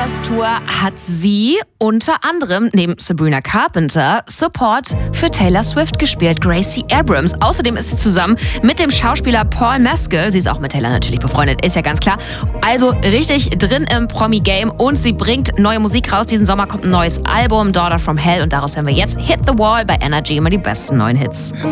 Stars Tour hat sie unter anderem neben Sabrina Carpenter Support für Taylor Swift gespielt, Gracie Abrams. Außerdem ist sie zusammen mit dem Schauspieler Paul Mescal, sie ist auch mit Taylor natürlich befreundet, ist ja ganz klar, also richtig drin im Promi-Game und sie bringt neue Musik raus. Diesen Sommer kommt ein neues Album, Daughter from Hell, und daraus hören wir jetzt Hit the Wall bei Energy, immer die besten neuen Hits.